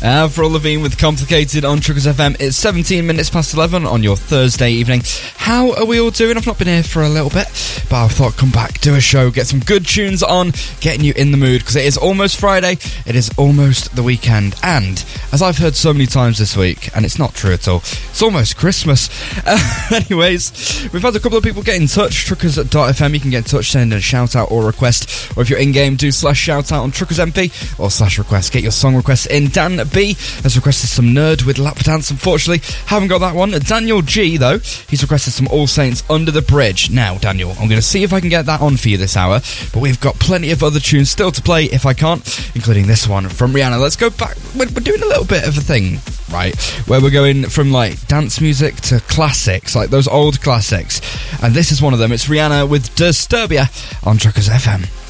Avril Lavigne with Complicated on Truckers FM. It's 17 minutes past 11 on your Thursday evening. How are we all doing? I've not been here for a little bit, but I thought I'd come back, do a show, get some good tunes on, getting you in the mood, because it is almost Friday, it is almost the weekend, and as I've heard so many times this week, and it's not true at all, it's almost Christmas. Anyways, we've had a couple of people get in touch. Truckers.fm, you can get in touch, send a shout out or request, or if you're in game, do /shout out on Truckers MP or /request. Get your song requests in. Dan B has requested some Nerd with Lap Dance. Unfortunately, haven't got that one. Daniel G, though, he's requested some All Saints Under the Bridge. Now, Daniel, I'm going to see if I can get that on for you this hour, but we've got plenty of other tunes still to play if I can't, including this one from Rihanna. Let's go back. We're doing a little bit of a thing, right, where we're going from like dance music to classics, like those old classics, and this is one of them. It's Rihanna with Disturbia on Truckers FM.